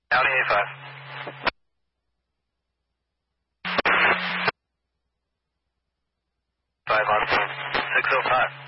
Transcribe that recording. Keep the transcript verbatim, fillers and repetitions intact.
County A five. five on phone. six oh five.